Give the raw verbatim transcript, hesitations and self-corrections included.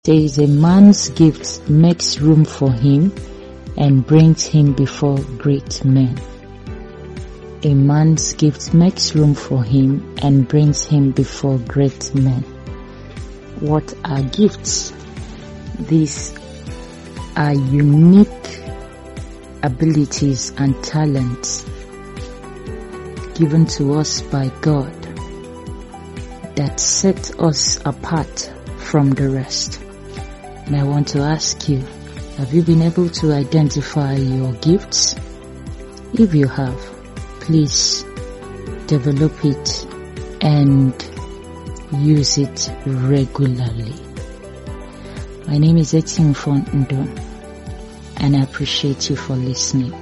says a man's gift makes room for him and brings him before great men. A man's gift makes room for him and brings him before great men. What are gifts? These are unique abilities and talents given to us by God that set us apart from the rest. And I want to ask you, have you been able to identify your gifts? If you have, please develop it and use it regularly. My name is Etienne Fontendon, and I appreciate you for listening.